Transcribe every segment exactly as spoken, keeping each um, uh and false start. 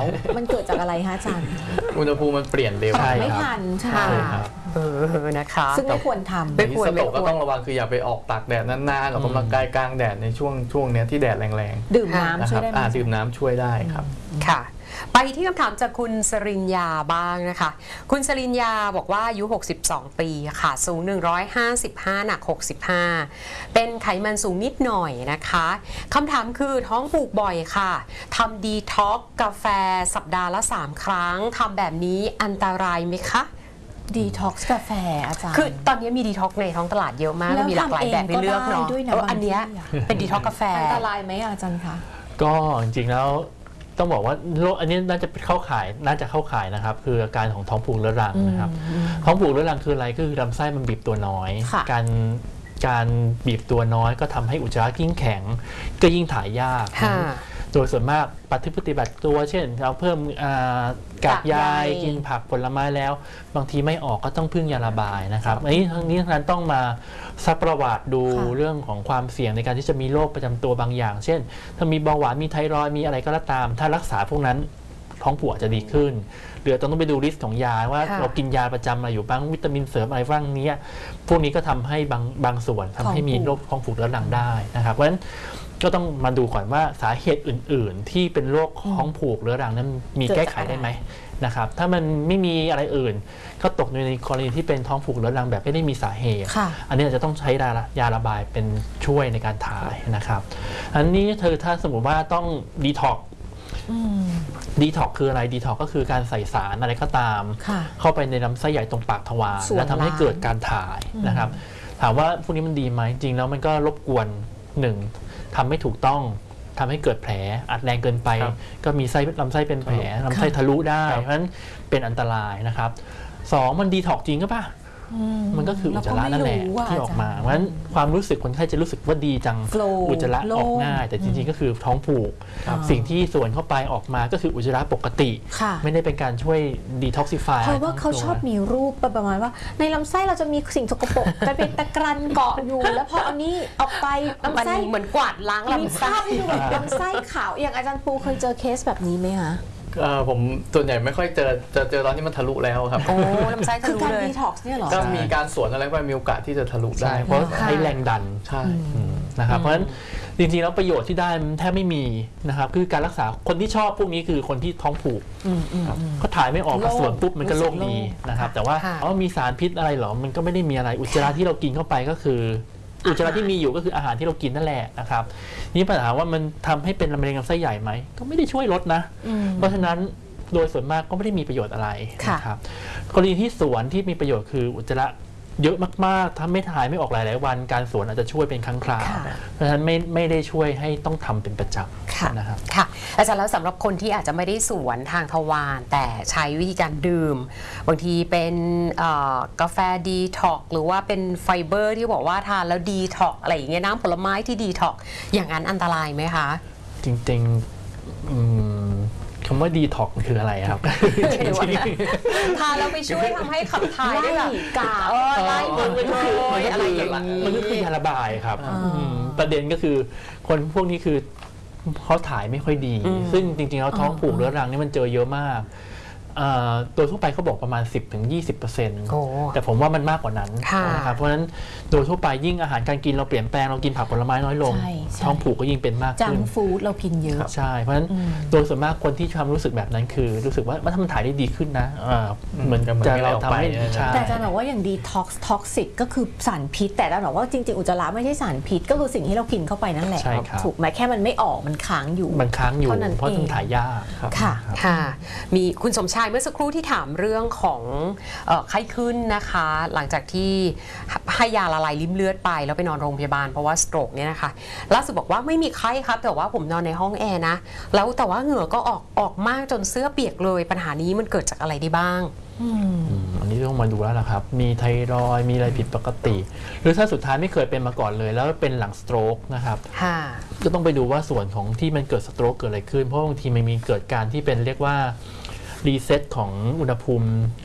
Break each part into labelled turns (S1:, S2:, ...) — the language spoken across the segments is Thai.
S1: มันเกิดจากอะไรคะอาจารย์
S2: อุณหภูมิมันเปลี่ยนเร็ว
S1: ไม่ทันใช่
S3: เออนะคะ
S1: ซึ่งไม่ควรทำ
S2: ไม่ควรไม่ควรก็ต้องระวังคืออย่าไปออกตากแดดนานๆออกกำลังกายกลางแดดในช่วงช่วงนี้ที่แดดแรง
S1: ๆดื่มน้ำช่วยได้ไหม
S2: ดื่มน้ำช่วยได้ครับ
S3: ค่ะไปที่คำถามจากคุณสริญญาบ้างนะคะคุณสริญญาบอกว่าอายุหกสิบสองปีค่ะสูงหนึ่งร้อยห้าสิบห้าหนักหกสิบห้าเป็นไขมันสูงนิดหน่อยนะคะคำถามคือท้องผูกบ่อยค่ะทำดีท็อกกาแฟสัปดาห์ละสามครั้งทำแบบนี้อันตรายไหมคะ
S1: ดีท็อกซ์กาแฟอาจารย์
S3: คือตอนนี้มีดีท็อกซ์ในท้องตลาดเยอะมากมีหลากหลายแบบให้เลือกเนาะอันนี้เป็นดีท็อกซ์กาแฟ
S1: อันตรายไหมอาจารย์คะ
S4: ก็จริงๆแล้วต้องบอกว่าโรคอันนี้น่าจะเข้าข่ายน่าจะเข้าข่ายนะครับคืออาการของท้องผูกเรื้อรังนะครับท้องผูกเรื้อรังคืออะไรก็คือลำไส้มันบีบตัวน้อยการการบีบตัวน้อยก็ทำให้อุจจาระยิ่งแข็งก็ยิ่งถ่ายยากโดยส่วนมากปฏิบัติตัวเช่นเราเพิ่มกากใยกินผักผลไม้แล้วบางทีไม่ออกก็ต้องพึ่งยาระบายนะครับอันนี้ทั้งนี้ทั้งนั้นต้องมาซักประวัติดูเรื่องของความเสี่ยงในการที่จะมีโรคประจำตัวบางอย่างเช่นถ้ามีเบาหวานมีไทรอยด์มีอะไรก็ตามถ้ารักษาพวกนั้นท้องผูกจะดีขึ้นหรือต้องไปดูลิสต์ของยาว่าเรากินยาประจำอะไรอยู่บ้างวิตามินเสริมอะไรบ้างนี้พวกนี้ก็ทำให้บางบางส่วนทำให้มีโรคท้องผูกเรื้อรังได้นะครับเพราะฉะนั้นก็ต้องมาดูก่อนว่าสาเหตุอื่นๆที่เป็นโรคท้องผูกเรื้อรังนั้นมีแก้ไขได้ไหมนะครับถ้ามันไม่มีอะไรอื่นก็ตกในกรณีที่เป็นท้องผูกเรื้อรังแบบไม่ได้มีสาเหตุอันนี้จะต้องใช้ยาระบายเป็นช่วยในการถ่ายนะครับอันนี้เธอถ้าสมมติว่าต้องดีท็อกดีท็อกคืออะไรดีท็อกก็คือการใส่สารอะไรก็ตามเข้าไปในลำไส้ใหญ่ตรงปากทวารและทำให้เกิดการถ่ายนะครับถามว่าพวกนี้มันดีไหมจริงแล้วมันก็รบกวนหนึ่งทำไม่ถูกต้องทำให้เกิดแผลอัดแรงเกินไปก็มีไส้ลำไส้เป็นแผลลำไส้ทะลุได้เพราะฉะนั้นเป็นอันตรายนะครับสองมันดีท็อกจริงก็ป่ะมันก็คืออุจจาระนั่นแหละที่ออกมาเพราะฉะนั้นความรู้สึกคนไข้จะรู้สึกว่าดีจังอุจจาระออกง่ายแต่จริงๆก็คือท้องผูกสิ่งที่ส่วนเข้าไปออกมาก็คืออุจจาระปกติไม่ได้เป็นการช่วยดีท็อกซิฟาย
S1: เพราะว่าเขาชอบมีรูปประมาณว่าในลำไส้เราจะมีสิ่งสกปรกไปเป็นตะกรันเกาะอยู่แล้วพออันนี้ออกไปลำไส้
S3: เหมือนกวาดล้างลำไส้
S1: ลำไส้ขาวอย่างอาจารย์ปูเคยเจอเคสแบบนี้ไหมคะ
S2: ผมส่วนใหญ่ไม่ค่อยเจอจะเจอตอนที่มันทะลุแล้วครับ
S3: โอ้ลำไส้ทะลุเลยคือ
S1: การดีท็อกซ์เนี่ยหรอ
S2: ก็มีการสวนอะไรไปมีโอกาสที่จะทะลุได้
S4: เพราะใช้แรงดัน
S2: ใช่
S4: นะครับเพราะฉะนั้นจริงๆแล้วประโยชน์ที่ได้มันแทบไม่มีนะครับคือการรักษาคนที่ชอบพวกนี้คือคนที่ท้องผูกเขาถ่ายไม่ออกส่วนปุ๊บมันก็โรคดีนะครับแต่ว่าเอามีสารพิษอะไรหรอมันก็ไม่ได้มีอะไรอุจจาระที่เรากินเข้าไปก็คืออุจจาระที่มีอยู่ก็คืออาหารที่เรากินนั่นแหละนะครับนี่ปัญหาว่ามันทำให้เป็นมะเร็งลำไส้ใหญ่ไหมก็ไม่ได้ช่วยลดนะเพราะฉะนั้นโดยส่วนมากก็ไม่ได้มีประโยชน์อะไรนะครับกรณีที่สวนที่มีประโยชน์คืออุจจาระเยอะมากๆถ้าไม่ถ่ายไม่ออกหลายๆวันการสวนอาจจะช่วยเป็นครั้งคราวเพราะฉะนั้นไม่ไม่ได้ช่วยให้ต้องทำเป็นประจำนะครับ
S3: ค่ะอาจารย์แล้วสำหรับคนที่อาจจะไม่ได้สวนทางทวารแต่ใช้วิธีการดื่มบางทีเป็นกาแฟดีท็อกหรือว่าเป็นไฟเบอร์ที่บอกว่าทานแล้วดีท็อกอะไรอย่างเงี้ยน้ำผลไม้ที่ดีท็อกอย่างนั้นอันตรายไหมคะ
S4: จริงๆคำว่าดีท็อกคืออะไรครับ
S3: ทานแล้วไปช่วยทำให้ขับถ่ายได้แบบกาไล่มันก็คืออะไรอย่างนี้
S4: มันก็คือยาระบายครับประเด็นก็คือคนพวกนี้คือเขาถ่ายไม่ค่อยดีซึ่งจริงๆแล้วท้องผูกเรื้อรังนี่มันเจอเยอะมากโดยทั่วไปเขาบอกประมาณ สิบถึงยี่สิบเปอร์เซ็นต์ แต่ผมว่ามันมากกว่านั้นนะครับเพราะฉะนั้นโดยทั่วไปยิ่งอาหารการกินเราเปลี่ยนแปลงเรากินผักผลไม้น้อยลงท้องผูกก็ยิ่งเป็นมากขึ้น
S1: จังฟู้ดเรากินเยอะ
S4: ใช่เพราะฉะนั้นโดยส่วนมากคนที่ความรู้สึกแบบนั้นคือรู้สึกว่าถ้ามันถ่ายได้ดีขึ้นนะเหมือนจะเราทำให้
S1: แต่อาจารย์บอกว่าอย่างดีท็อกซ์ท็อกซิกก็คือสารพิษแต่อาจารย์บอกว่าจริงๆอุจจาระไม่ใช่สารพิษก็คือสิ่งที่เรากินเข้าไปนั่นแหละถูกไหมแค่มันไม่ออกมันค้างอยู่
S4: มันค้างอยู่เพราะมันถ่ายยาก
S3: ค่ะค่ะมีคุณสมชายเมื่อสักครู่ที่ถามเรื่องของไข้ขึ้นนะคะหลังจากที่ให้ยาละลายริ่มเลือดไปแล้วไปนอนโรงพยาบาลเพราะว่าสโตรกเนี่ยนะคะล่าสุดบอกว่าไม่มีไข้ครับแต่ว่าผมนอนในห้องแอร์นะแล้วแต่ว่าเหงื่อก็ออกออกมากจนเสื้อเปียกเลยปัญหานี้มันเกิดจากอะไรได้บ้าง
S4: อันนี้ต้องมาดูแล้วนะครับมีไทรอยด์มีอะไรผิดปกติหรือถ้าสุดท้ายไม่เคยเป็นมาก่อนเลยแล้วเป็นหลังสโตรกนะครับก็ต้องไปดูว่าส่วนของที่มันเกิดสโตรกเกิดอะไรขึ้นเพราะบางทีมันมีเกิดการที่เป็นเรียกว่ารีเซ็ตของอุณหภูมิ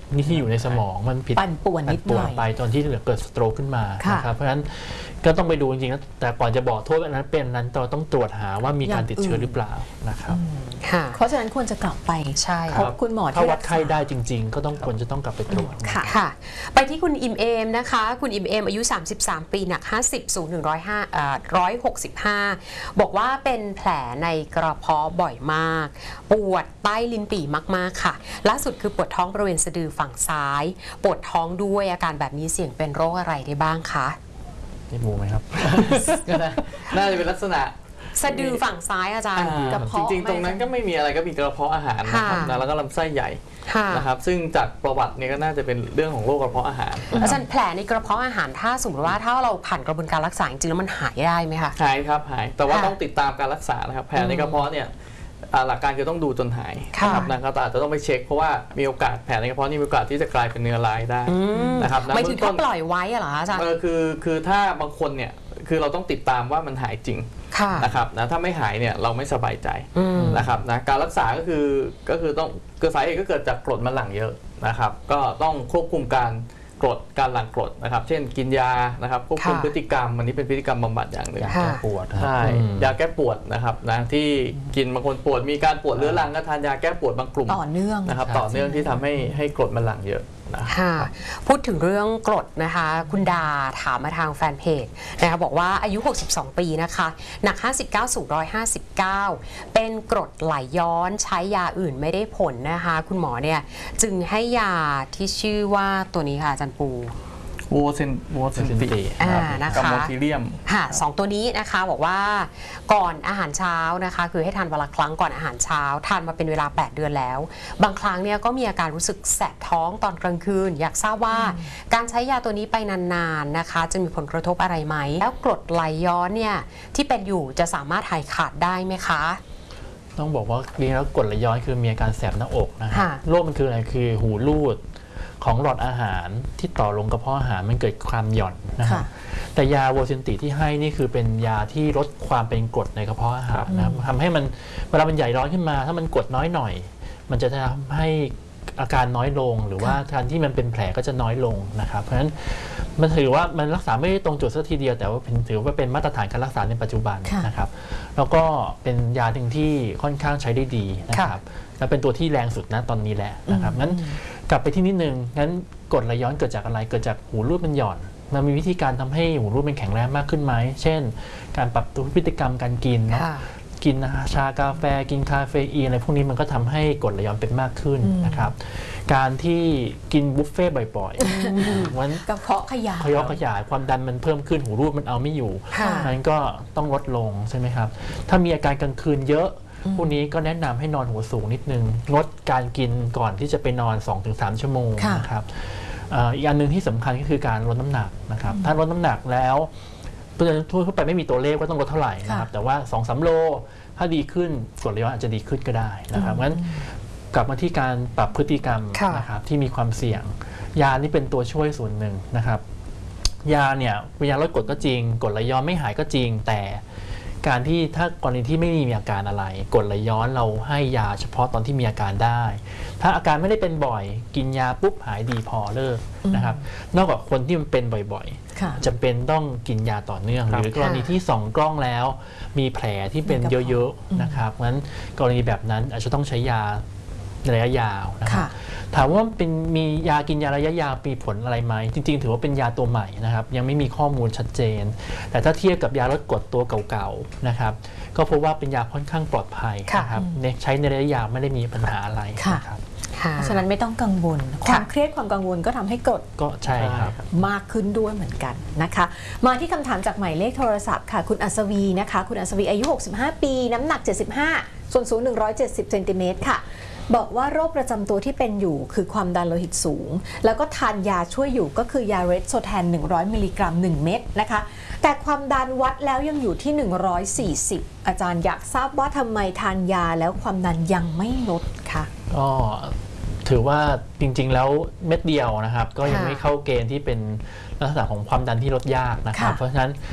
S4: นี่ที่อยู่ในสมองมันผิด
S1: ปั่นป่วนนิดหน่อย
S4: ไปตอนที่เกิดสโตรกขึ้นมา
S1: ค่ะ
S4: นะครับเพราะฉะนั้นก็ต้องไปดูจริงๆแต่ก่อนจะบอกโทษอันนั้นเป็นอันนั้นเราต้องตรวจหาว่ามีการติดเชื้อหรือเปล่านะครับ
S3: ค่ะ
S1: เพราะฉะนั้นควรจะกลับไป
S3: ใช่
S1: พบคุณหมอ
S4: ถ้า
S1: ที่
S4: วั
S1: รั
S4: ด
S1: กษา
S4: ไข้ได้จริง ๆ ก็ต้องควรจะต้องกลับไปตรวจ
S1: ค่ะ
S3: ค่ะไปที่คุณอิมเอมนะคะคุณอิมเอมอายุ สามสิบสาม ปีหนัก ห้าสิบ สูง หนึ่งร้อยห้า อ่า หนึ่งร้อยหกสิบห้า บอกว่าเป็นแผลในกระเพาะบ่อยมาก ปวดใต้ลิ้นปี่มากๆค่ะล่าสุดคือปวดท้องบริเวณสะดือฝั่งซ้าย ปวดท้องด้วยอาการแบบนี้เสี่ยงเป็นโรคอะไรได้บ้างคะ
S4: นี่มูไหมครับ
S2: ก็ได้น่าจะเป็นลักษณะ
S3: สะดือฝั่งซ้ายอาจารย์
S2: อ่าก
S1: ระเพาะ
S2: จริงๆ ตรงนั้นก็ไม่มีอะไรก็มีกระเพาะอาหารนะครับ
S3: ค่ะ
S2: นะแล้วก็ลำไส้ใหญ่
S3: ค่ะ
S2: นะครับซึ่งจากประวัติเนี่ยก็น่าจะเป็นเรื่องของโรคกระเพาะอาหารนะค
S3: อา
S2: รับ
S3: จารย์แผลในกระเพาะอาหารถ้าสมมติว่าถ้าเราผ่านกระบวนการรักษาจริงๆแล้วมันหายได้ไหมคะ
S2: หายครับหายแต่ว่า
S3: ค่ะ
S2: ต้องติดตามการรักษานะครับแผลในกระเพาะเนี่ยอ่าหลักการคือต้องดูจนหาย
S3: ค่ะ
S2: นะครับนะครับแต่อาจจะต้องไปเช็คเพราะว่ามีโอกาสแผลในกระเพาะนี่มีโอกาสที่จะกลายเป็นเนื้อร้ายได้
S3: อืม
S2: นะครับนะ
S3: ไม่ถึง
S2: เบื้
S3: ถ้า
S2: องต้น
S3: ปล่อยไว้อะเหรอคะอาจารย์
S2: เออคือคือถ้าบางคนเนี่ยคือเราต้องติดตามว่ามันหายจริง
S3: ค่ะ
S2: นะครับนะถ้าไม่หายเนี่ยเราไม่สบายใจ
S3: อืม
S2: นะครับนะการรักษาก็คือก็คือต้องเกิดสาเหตุก็เกิดจากกรดมันหลั่งเยอะนะครับก็ต้องควบคุมการกรดการหลั่งกรดนะครับเช่นกินยานะครับควบคุม
S3: ค่ะ
S2: พฤติกรรมอันนี้เป็นพฤติกรรมบำบัดอย่างหนึ่ง
S4: ยาแก้ปวด
S2: ใช่
S4: อืม
S2: ยาแก้ปวดนะครับนะที่กินบางคนปวดมีการปวดเรื้อรังก็ทานยาแก้ปวดบางกลุ่ม
S1: ต่อเนื่อง
S2: นะครับต่อเนื่องที่ทำให้ให้กรดมันหลั่งเยอะนะ
S3: ค่ะพูดถึงเรื่องกรดนะคะ คุณดาถามมาทางแฟนเพจนะคะบอกว่าอายุ หกสิบสอง ปีนะคะ หนัก ห้าสิบเก้า สูง หนึ่งร้อยห้าสิบเก้า เป็นกรดไหลย้อนใช้ยาอื่นไม่ได้ผลนะคะ คุณหมอเนี่ยจึงให้ยาที่ชื่อว่าตัวนี้ค่ะอาจารย์ปู
S2: โวเซนโวเซนติ
S3: อ่านะคะ
S2: กับโมทิเลียม
S3: ค่ะสองตัวนี้นะคะบอกว่าก่อนอาหารเช้านะคะคือให้ทานวันละครั้งก่อนอาหารเช้าทานมาเป็นเวลาแปดเดือนแล้ว บางครั้งเนี่ยก็มีอาการรู้สึกแสบท้องตอนกลางคืน อยากทราบว่าการใช้ยาตัวนี้ไปนานๆนะคะจะมีผลกระทบอะไรไหมแล้วกรดไหลย้อนเนี่ยที่เป็นอยู่จะสามารถหายขาดได้ไหมคะ
S4: ต้องบอกว่าจริงๆแล้วกรดไหลย้อนคือมีอาการแสบหน้าอกนะครั
S3: ค่ะ
S4: บโรคมันคืออะไรคือหูรูดของหลอดอาหารที่ต่อลงกระเพาะอาหารมันเกิดความหย่อนนะครับ
S1: ค่ะ
S4: แต่ยาโวซินติที่ให้นี่คือเป็นยาที่ลดความเป็นกรดในกระเพาะอาหารนะครับทำให้มันเวลามันใหญ่ร้อนขึ้นมา ถ้ามันกรดน้อยหน่อย มันจะทำให้อาการน้อยลง หรือว่าการที่มันเป็นแผลก็จะน้อยลงนะครับเพราะฉะนั้นมันถือว่ามันรักษาไม่ได้ตรงจุดสักทีเดียวแต่ว่าเป็นถือว่าเป็นมาตรฐานการรักษาในปัจจุบัน
S1: ค่ะ
S4: นะครับแล้วก็เป็นยาหนึ่งที่ค่อนข้างใช้ได้ดีนะครับและเป็นตัวที่แรงสุดนะตอนนี้แหละนะครับงั้นกลับไปที่นิดนึงงั้นกรดไหลย้อนเกิดจากอะไรเกิดจากหูรูดมันหย่อนมันมีวิธีการทำให้หูรูดมันแข็งแรงมากขึ้นไหมเช่น การปรับตัวพฤติกรรมการกินเนาะ
S3: ค่ะ
S4: กินชากาแฟกินคาเฟอีนอะไรพวกนี้มันก็ทำให้กรดไหลย้อนเป็นมากขึ้นนะครับการที่กินบุฟเฟ่ต์บ่อยๆวัน
S1: กระเพาะขยาย
S4: ขยอขยายความดันมันเพิ่มขึ้นหูรูดมันเอาไม่อยู่
S3: ค่ะ
S4: นั้นก็ต้องลดลงใช่ไหมครับถ้ามีอาการกลางคืนเยอะพวกนี้ก็แนะนำให้นอนหัวสูงนิดนึงงดการกินก่อนที่จะไปนอน สองถึงสาม ชั่วโมง
S1: ค่ะ
S4: นะครับเอ่ออีกอันหนึ่งที่สำคัญก็คือการลดน้ำหนักนะครับถ้าลดน้ำหนักแล้วทั่วไปไม่มีตัวเลขว่าต้องลดเท่าไหร่นะครับแต่ว่า สองถึงสาม โลถ้าดีขึ้นกรดไหลย้อนอาจจะดีขึ้นก็ได้นะครับงั้นกลับมาที่การปรับพฤติกรรม
S3: ค่ะ
S4: นะครับที่มีความเสี่ยง ยานี่เป็นตัวช่วยส่วนหนึ่งนะครับยาเนี่ยเป็นยาลดกรดก็จริงกรดไหลย้อนไม่หายก็จริง แต่การที่ถ้ากรณีที่ไม่มีอาการอะไรกรดไหลย้อนเราให้ยาเฉพาะตอนที่มีอาการได้ ถ้าอาการไม่ได้เป็นบ่อย กินยาปุ๊บหายดีพอเลิกนะครับนอกจากคนที่มันเป็นบ่อยๆ
S1: ค่ะ
S4: จำเป็นต้องกินยาต่อเนื่อง
S2: ครับ
S4: หรือกรณีที่ส่องกล้องแล้ว มีแผลที่เป็นเยอะๆนะครับงั้นกรณีแบบนั้นอาจจะต้องใช้ยาในระยะยาวนะครับ
S1: ค่ะ
S4: ถามว่าเป็นมียากินยาระยะยาวมีผลอะไรไหมจริงๆ ถือว่าเป็นยาตัวใหม่นะครับยังไม่มีข้อมูลชัดเจน แต่ถ้าเทียบกับยาลดกรดตัวเก่าๆนะครับก็พบว่าเป็นยาค่อนข้างปลอดภัย
S3: ค่ะ
S4: นะครับใช้ในระยะยาวไม่ได้มีปัญหาอะไร
S1: ค่ะ
S4: นะครับ
S3: ค่ะ
S1: เพราะฉะนั้นไม่ต้องกังวล ความเครียดความกังวลก็ทำให้กรด
S4: ก็ใช่ครับ
S1: มากขึ้นด้วยเหมือนกันนะคะ มาที่คำถามจากหมายเลขโทรศัพท์ค่ะ คุณอัศวีนะคะ คุณอัศวีอายุ หกสิบห้า ปี น้ำหนัก เจ็ดสิบห้า ส่วนสูง หนึ่งร้อยเจ็ดสิบ เซนติเมตรค่ะ บอกว่าโรคประจำตัวที่เป็นอยู่คือความดันโลหิตสูง แล้วก็ทานยาช่วยอยู่ก็คือยาเรสโซแทน หนึ่งร้อย มิลลิกรัม หนึ่ง เม็ดนะคะ แต่ความดันวัดแล้วยังอยู่ที่ หนึ่งร้อยสี่สิบ อาจารย์อยากทราบว่าทำไมทานยาแล้วความดันยังไม่ลดคะ
S4: ก็ถือว่าจริงๆแล้วเม็ดเดียวนะครับก็ยัง
S3: ค่ะ
S4: ไม่เข้าเกณฑ์ที่เป็นลักษณะของความดันที่ลดยากนะครับ
S1: ค่ะ
S4: เพราะฉะนั้น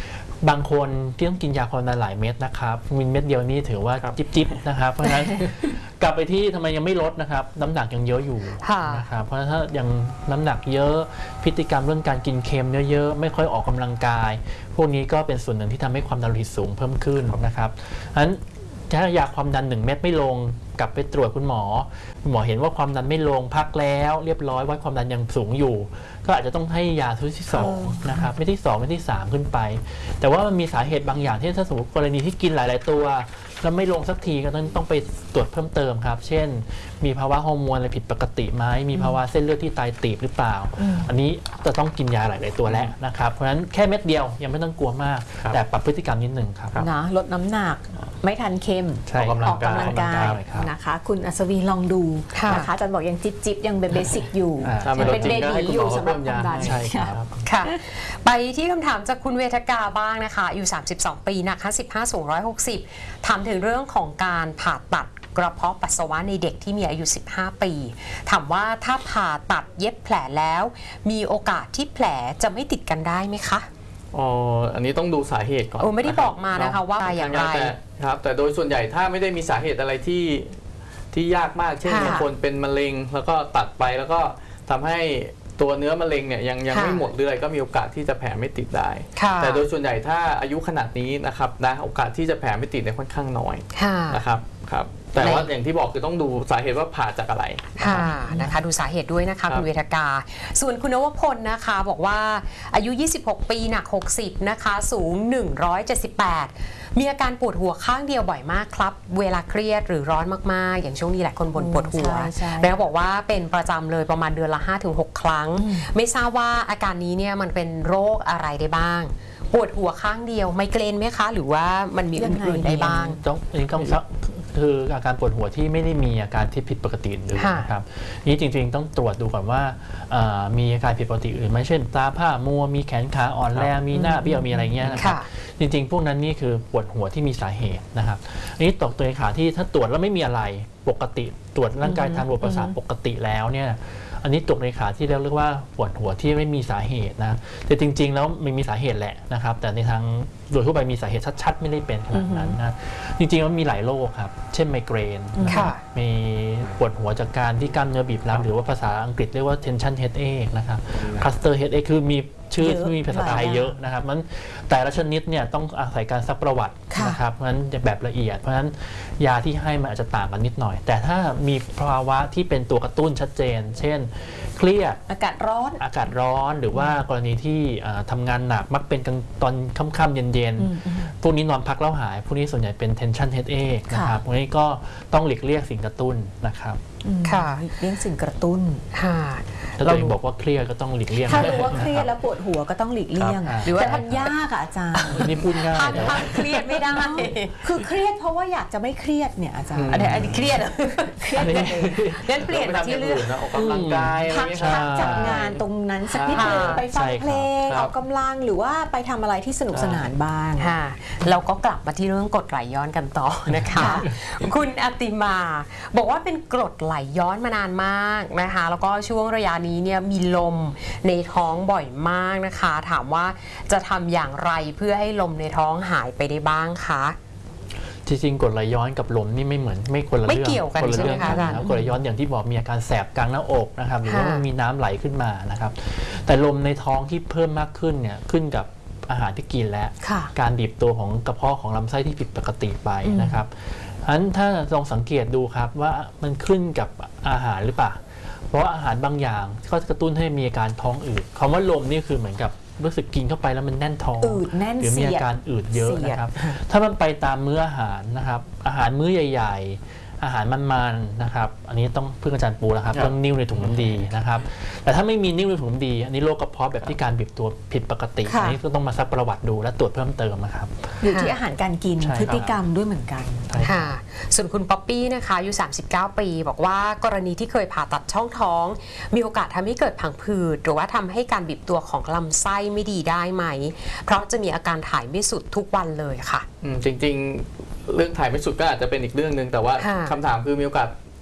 S4: บางคนที่ต้องกินยาความดันหลายเม็ดนะครับมินเม็ดเดียวนี่ถือว่าจิบจิบนะครับเพราะฉะนั้น กลับไปที่ทำไมยังไม่ลดนะครับน้ำหนักยังเยอะอยู่นะครับเพราะฉะนั้นถ้ายังน้ำหนักเยอะพฤติกรรมเรื่องการกินเค็มเยอะๆไม่ค่อยออกกำลังกายพวกนี้ก็เป็นส่วนหนึ่งที่ทำให้ความดันโลหิตสูงเพิ่มขึ้นนะครับฉะนั้นถ้ายาความดันหนึ่งเม็ดไม่ลงกลับไปตรวจคุณหมอคุณหมอเห็นว่าความดันไม่ลงพักแล้วเรียบร้อยว่าความดันยังสูงอยู่ก็อาจจะต้องให้ยาชุดที่สองนะครับไม่ที่สองไม่ที่สามขึ้นไปแต่ว่ามันมีสาเหตุบางอย่างที่ถ้าสมมติกรณีที่กินหลายๆตัวแล้วไม่ลงสักทีก็ต้องต้องไปตรวจเพิ่มเติมครับเช่นมีภาวะฮอร์โมนอะไรผิดปกติไหมมีภาวะเส้นเลือดที่ตายตีบหรือเปล่าอันนี้จะต้องกินยาหลายๆตัวแล้วนะครับเพราะฉะนั้นแค่เม็ดเดียวยังไม่ต้องกลัวมากแต่ปรับพฤติกรรมนิดหนึ่งครับ
S1: นะลดน้ำหนักไม่ทันเค็ม
S2: ออกกำลังกาย
S1: ออกกำลังกายนะคะคุณอัศวีลองดูนะคะอาจารย์บอกยังจิ๊บจิ๊บยังเบสิกอยู่ยังเป็นเบบีอยู่สำหรับความดัน
S4: ใช่ครับ
S3: ค่ะไปที่คำถามจากคุณเวทกาบ้างนะคะอายุสามสิบสองปีหนักห้าสิบห้าสูงหนึ่งร้อยหกสิบถามถึงเรื่องของการผ่าตัดกระเพาะปัสสาวะในเด็กที่มีอายุสิบห้าปีถามว่าถ้าผ่าตัดเย็บแผลแล้วมีโอกาสที่แผลจะไม่ติดกันได้ไหมคะ
S2: อ๋ออันนี้ต้องดูสาเหตุก่อน
S3: โอ้ไม่ได้บอกมานะคะว่าอย่างไร
S2: ครับแต่โดยส่วนใหญ่ถ้าไม่ได้มีสาเหตุอะไรที่ที่ยากมากเช่นบางคนเป็นมะเร็งแล้วก็ตัดไปแล้วก็ทำให้ตัวเนื้อมะเร็งเนี่ยยังยังไม่หมดเรื่อยก็มีโอกาสที่จะแผลไม่ติดได้แต่โดยส่วนใหญ่ถ้าอายุขนาดนี้นะครับนะโอกาสที่จะแผลไม่ติดเนี่ยค่อนข้างน้อยนะครับครับแต่ว่าอย่างที่บอกคือต้องดูสาเหตุว่าผ่าจากอะไร
S3: ค่ะนะคะดูสาเหตุด้วยนะคะคุณเวทกาส่วนคุณนวพลนะคะบอกว่าอายุยี่สิบหกปีหนักหกสิบนะคะสูงหนึ่งร้อยเจ็ดสิบแปดมีอาการปวดหัวข้างเดียวบ่อยมากครับเวลาเครียดหรือร้อนมากๆอย่างช่วงนี้หลายคนบ่นปวดหัวแล้วบอกว่าเป็นประจำเลยประมาณเดือนละ ห้าถึงหก ครั้งไม่ทราบว่าอาการนี้เนี่ยมันเป็นโรคอะไรได้บ้างปวดหัวข้างเดียวไมเกรนไหมคะหรือว่ามันมีอื่นๆได้บ้าง
S4: ต้องอันนี้ต้องคืออาการปวดหัวที่ไม่ได้มีอาการที่ผิดปกติอื่นนะครับนี่จริงๆต้องตรวจดูก่อนว่ามีอาการผิดปกติอื่นไหมเช่นตาผ้ามัวมีแขนขาอ่อนแรงมีหน้าเบี้ยวมีอะไรเงี้ยนะครับจริงๆพวกนั้นนี่คือปวดหัวที่มีสาเหตุนะครับอันนี้ตกตัวขาที่ถ้าตรวจแล้วไม่มีอะไรปกติตรวจร่างกายทางระบบประสาทปกติแล้วเนี่ยอันนี้ตกในขาที่เรียกว่าปวดหัวที่ไม่มีสาเหตุนะแต่จริงๆแล้วมันมีสาเหตุแหละนะครับแต่ในทางโดยทั่วไปมีสาเหตุชัดๆไม่ได้เป็นขนาดนั้นนะจริงๆมันมีหลายโรคครับเช่นไมเกรนมีปวดหัวจากการที่กล้ามเนื้อบีบรัดหรือว่าภาษาอังกฤษเรียกว่า tension headache นะครับ cluster headache คือมีชื่อที่มีภาษาไทยเยอะนะครับมันแต่ละชนิดเนี่ยต้องอาศัยการซักประวัตินะครับเพราะฉะนั้นแบบละเอียดเพราะฉะนั้นยาที่ให้มันอาจจะต่างกันนิดหน่อยแต่ถ้ามีภาวะที่เป็นตัวกระตุ้นชัดเจนเช่นเครียด
S1: อากาศร้อน
S4: อากาศร้อนหรือว่ากรณีที่ทำงานหนักมักเป็นตอนค่ำๆเย็นๆพวกนี้นอนพักแล้วหายพวกนี้ส่วนใหญ่เป็น tension headache นะครับพวกนี้ก็ต้องหลีกเลี่ยงสิ่งกระตุ้นนะครับ
S1: ค่ะเลี่ยงสิ่งกระตุ้น
S3: ค่ะ
S4: ถ้าตัวเองบอกว่าเครียดก็ต้องหลีกเลี่ยง
S1: ถ้ารู้ว่าเครียดแล้วปวดหัวก็ต้องหลีกเลี่ยงหรือว่าทำยากอ่ะอาจารย์
S4: นี่พูดง่าย
S3: ถ้าเครียดไม่ได้
S1: คือเครียดเพราะว่าอยากจะไม่เครียดเนี่ยอาจารย์
S3: อันนี้เครียดเครียดงั้นเปลี่ยนมาที่เรื่อง
S2: ออกกำลังกาย
S1: พักจากงานตรงนั้นสักนิดนึงไปฟังเพลงออกกำลังหรือว่าไปทำอะไรที่สนุกสนานบ้าง
S3: ค่ะเราก็กลับมาที่เรื่องกรดไหลย้อนกันต่อนะคะคุณอติมาบอกว่าเป็นกรดไหลย้อนมานานมากนะคะแล้วก็ช่วงระยะนี้เนี่ยมีลมในท้องบ่อยมากนะคะถามว่าจะทำอย่างไรเพื่อให้ลมในท้องหายไปได้บ้างคะ
S4: จริงๆกรดไหลย้อนกับลมนี่ไม่เหมือนไม่คนละเรื่อง
S3: ไม่เกี่ยวกันใช่ไหมคะอาจารย์
S4: กรดไหลย้อนอย่างที่บอกมีอาการแสบกลางหน้าอกนะครับหรือว่ามีน้ำไหลขึ้นมานะครับแต่ลมในท้องที่เพิ่มมากขึ้นเนี่ยขึ้นกับอาหารที่กินและการบีบตัวของกระเพาะของลำไส้ที่ผิดปกติไปนะครับฉะนั้นถ้าลองสังเกตดูครับว่ามันขึ้นกับอาหารหรือเปล่าเพราะอาหารบางอย่างก็กระตุ้นให้มีอาการท้องอืดคำว่าลมนี่คือเหมือนกับรู้สึกกินเข้าไปแล้วมันแน่นท้องหรือมีอาการอืดเยอะนะครับถ้ามันไปตามมื้ออาหารนะครับอาหารมื้อใหญ่ๆอาหารมันๆนะครับอันนี้ต้องพึ่งอาจารย์ปูแล้วครับเรื่องนิ่วในถุงน้ำดีนะครับแต่ถ้าไม่มีนิ่วในถุงน้ำดีอันนี้โรคกระเพาะแบบที่การบีบตัวผิดปกติอันนี้ก็ต้องมาซักประวัติดูและตรวจเพิ่มเติมนะครับ
S1: อยู่ที่อาหารการกินพฤติกรรมด้วยเหมือนกัน
S3: ค่ะส่วนคุณป๊อปปี้นะคะอายุสามสิบเก้าปีบอกว่ากรณีที่เคยผ่าตัดช่องท้องมีโอกาสทำให้เกิดผังผืดหรือว่าทำให้การบีบตัวของลำไส้ไม่ดีได้ไหมเพราะจะมีอาการถ่ายไม่สุดทุกวันเลยค่ะ
S2: จริงๆเรื่องถ่ายไม่สุดก็อาจจะเป็นอีกเรื่องนึงแต่ว่าคำถามคือมีโอกาส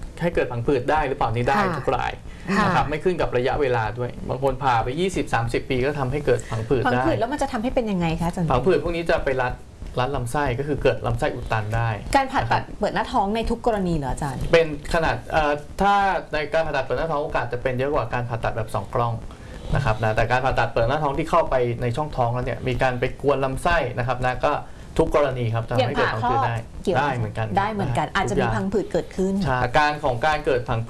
S2: ให้เกิดผังผืดได้หรือเปล่านี่ได้
S3: ค่ะ
S2: ทุกราย
S3: ค่ะ
S2: นะครับไม่ขึ้นกับระยะเวลาด้วยบางคนผ่าไป ยี่สิบ สามสิบ ปีก็ทำให้เกิดผังผืด
S1: พัง
S2: ได้
S1: ผืดแล้วมันจะทำให้เป็นยังไงคะอาจารย์
S2: ผังผืดพวกนี้จะไปรัดรัดลำไส้ก็คือเกิดลำไส้อุดตันได้
S1: การผ่าตัดเปิดหน้าท้องในทุกกรณีเหรออาจารย์
S2: เป็นขนาดเอ่อถ้าในการผ่าตัดเปิดหน้าท้องโอกาสจะเป็นเยอะกว่าการผ่าตัดแบบสองกล้องนะครับนะแต่การผ่าตัดเปิดหน้าท้องที่เข้าไปในช่องท้องแล้วเนี่ยมีการไปกวนลำไส้นะครับนะก็ทุกกรณีครับจะทำให้เกิดผังผืดได้
S1: เกี่ยว
S2: ได้เหมือนกัน
S1: ได้เหมือนกันอาจจะมี
S2: ทุย่ง
S1: พังผืดเกิดขึ้น
S2: ใช่อาการของการเกิดผัง